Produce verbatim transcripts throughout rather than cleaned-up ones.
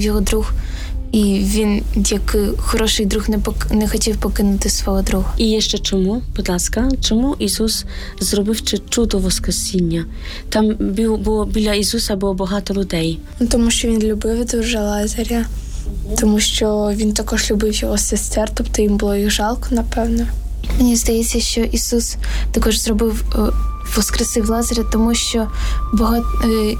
його друг. І він, як хороший друг, не, пок... не хотів покинути свого друга. І ще чому, будь ласка, чому Ісус зробив чудо Воскресіння? Там було, біля Ісуса було багато людей. Тому що він любив дуже Лазаря. Тому що він також любив його сестер, тобто їм було їх жалко, напевно. Мені здається, що Ісус також зробив, воскресив Лазаря, тому що багато...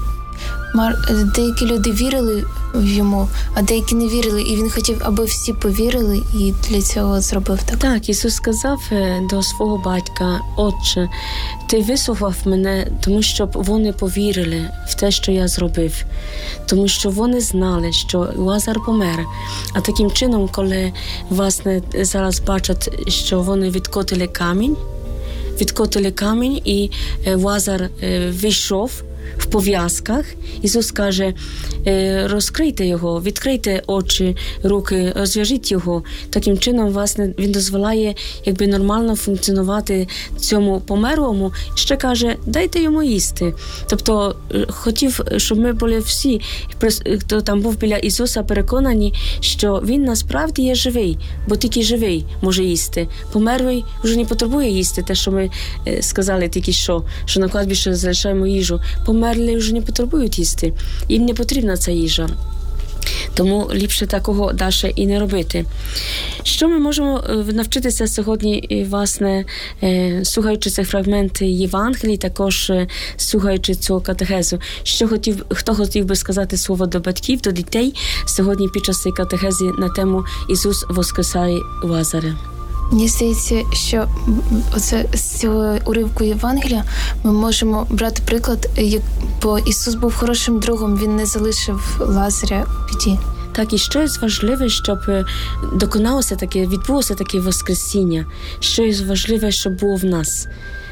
деякі люди вірили в йому, а деякі не вірили, і він хотів, аби всі повірили, і для цього зробив так. Так, Ісус сказав до свого батька: «Отче, ти вислухав мене, тому щоб вони повірили в те, що я зробив». Тому що вони знали, що Лазар помер. А таким чином, коли, власне, зараз бачать, що вони відкотили камінь, відкотили камінь, і Лазар вийшов в пов'язках, Ісус каже: розкрийте його, відкрийте очі, руки, розв'яжіть його. Таким чином, власне, він дозволяє якби нормально функціонувати цьому померлому. Ще каже: дайте йому їсти. Тобто хотів, щоб ми були всі, хто там був біля Ісуса, переконані, що він насправді є живий, бо тільки живий може їсти. Померлий вже не потребує їсти, те, що ми сказали тільки що, що на кладбище залишаємо їжу. Померлі вже не потребують їсти. Їм не потрібна ця їжа. Тому ліпше такого далі і не робити. Що ми можемо навчитися сьогодні, власне, слухаючи цей фрагмент Євангелії, також слухаючи цього катехезу? Що хотів, хто хотів би сказати слово до батьків, до дітей сьогодні під час цієї катехези на тему «Ісус воскресає Лазаря»? Мені здається, що оце, з цього уривку Євангелія ми можемо брати приклад, бо Ісус був хорошим другом, Він не залишив Лазаря в біді. Так, і щось важливе, щоб доконалося таке, відбулося таке воскресіння. Щось важливе, щоб було в нас.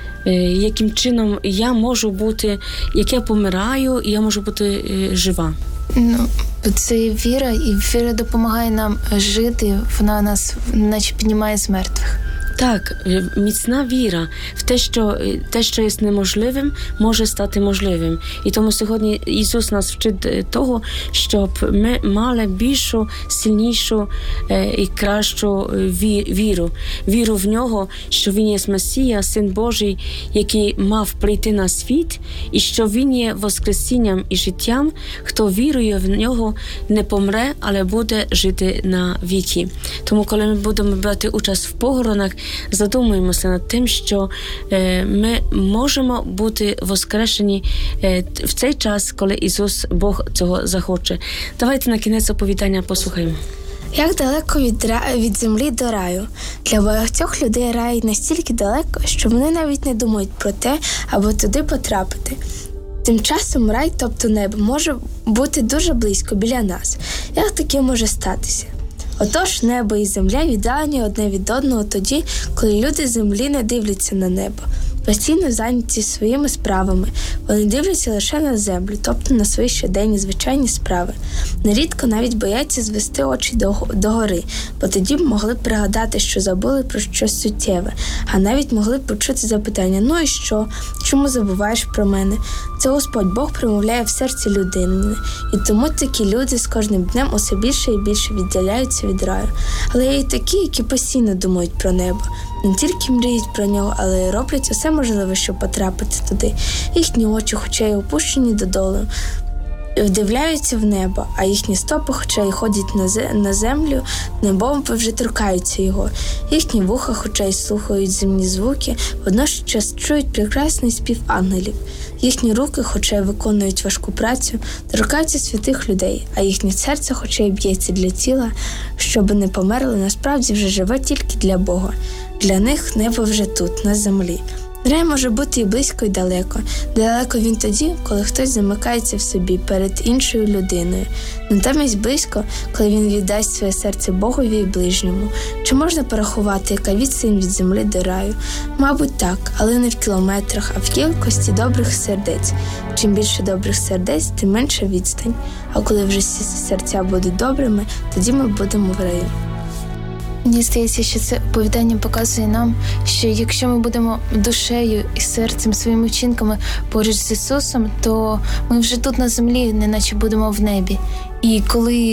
Яким чином я можу бути, як я помираю, і я можу бути жива. Ну, це віра, і віра допомагає нам жити, вона нас наче піднімає з мертвих. Так, міцна віра в те, що те, що є неможливим, може стати можливим. І тому сьогодні Ісус нас вчить того, щоб ми мали більшу, сильнішу і кращу віру. Віру в Нього, що Він є Месія, Син Божий, який мав прийти на світ, і що Він є воскресінням і життям. Хто вірує в Нього, не помре, але буде жити на віки. Тому, коли ми будемо брати участь в похоронах, задумуємося над тим, що е, ми можемо бути воскрешені е, в цей час, коли Ісус, Бог, цього захоче. Давайте на кінець оповідання послухаємо. Як далеко від, ра... від землі до раю? Для багатьох людей рай настільки далеко, що вони навіть не думають про те, аби туди потрапити. Тим часом рай, тобто небо, може бути дуже близько біля нас. Як таке може статися? Отож, небо і земля віддалені одне від одного тоді, коли люди з землі не дивляться на небо, постійно зайняті своїми справами. Вони дивляться лише на землю, тобто на свої щоденні звичайні справи. Нерідко навіть бояться звести очі до, до гори, бо тоді б могли б пригадати, що забули про щось суттєве, а навіть могли б почути запитання: «Ну і що? Чому забуваєш про мене?» Це Господь Бог промовляє в серці людини, і тому такі люди з кожним днем усе більше і більше віддаляються від раю. Але є й такі, які постійно думають про небо. Не тільки мріють про нього, але й роблять усе можливе, щоб потрапити туди. Їхні очі, хоча й опущені додолу, вдивляються в небо, а їхні стопи, хоча й ходять на землю, небом вже торкаються його. Їхні вуха, хоча й слухають земні звуки, водночас чують прекрасний спів ангелів. Їхні руки, хоча й виконують важку працю, торкаються святих людей, а їхнє серце, хоча й б'ється для тіла, щоби не померли, насправді вже живе тільки для Бога. Для них небо вже тут, на землі. Рай може бути і близько, і далеко. Далеко він тоді, коли хтось замикається в собі перед іншою людиною. Натомість близько, коли він віддасть своє серце Богові і ближньому. Чи можна порахувати, яка відстань від землі до раю? Мабуть, так, але не в кілометрах, а в кількості добрих сердець. Чим більше добрих сердець, тим менша відстань. А коли вже всі серця будуть добрими, тоді ми будемо в раю. Мені здається, що це оповідання показує нам, що якщо ми будемо душею і серцем, своїми вчинками поруч з Ісусом, то ми вже тут на землі, неначе будемо в небі. І коли